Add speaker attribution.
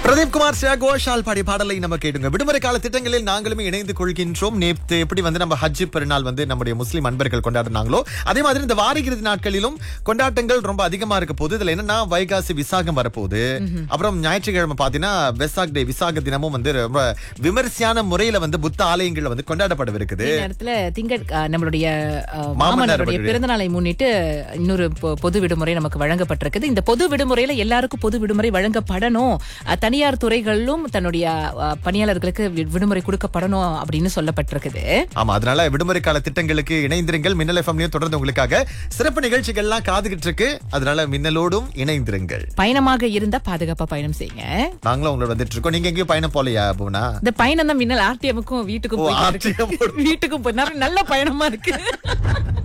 Speaker 1: பிரதீப் குமார் கோஷால் பாடிய பாடலை நம்ம கேட்டுங்க. விடுமுறை கால திட்டங்களில் நாங்களுமே இணைந்து கொள்கின்றோம். நேற்று எப்படி நம்ம ஹஜ் பெருநாள் நம்முடைய முஸ்லிம் அன்பர்கள் கொண்டாடினாங்களோ அதே மாதிரி இந்த வார இறுதி நாட்களிலும் கொண்டாட்டங்கள் ரொம்ப அதிகமா இருக்க போகுது. இதுல என்னன்னா வைகாசி விசாகம் வரப்போகுது. அப்புறம் ஞாயிற்றுக்கிழமை பாத்தீங்கன்னா வெசாக் டே, விசாக தினமும் ரொம்ப விமர்சையான முறையில புத்த ஆலயங்கள் கொண்டாடப்படவிருக்குது.
Speaker 2: நம்மளுடைய மாமன்னருடைய பிறந்த நாளை முன்னிட்டு இன்னொரு பொது விடுமுறை நமக்கு வழங்கப்பட்டிருக்குது. இந்த பொது விடுமுறையில எல்லாருக்கும் பொது விடுமுறை வழங்கப்படணும். தனியார் துறைகளிலும் தன்னுடைய பணியாளர்களுக்கு விடுமுறை கொடுக்கப்படணும் அப்படின்னு சொல்லப்பட்டிருக்குது.
Speaker 1: ஆமா, அதனால விடுமுறை கால திட்டங்களுக்கு இணைந்திருங்கள். மின்னல் எஃப்எம் தொடர்ந்து உங்களுக்காக சிறப்பு நிகழ்ச்சிகள்லாம் காத்துக்கிட்டு இருக்கு. அதனால மின்னலோடும் இணைந்திருங்கள்.
Speaker 2: பயணமாக இருந்தா பாதுகாப்பா பயணம் செய்யுங்க.
Speaker 1: நாங்களும் உங்களோட வந்துட்டு இருக்கோம். நீங்க எங்கேயும் பயணம் போலையா போனா?
Speaker 2: இந்த பயணம் தான் மின்னல் ஆர்டிஎம்க்கும் வீட்டுக்கும் போய் நல்ல பயணமா இருக்கு.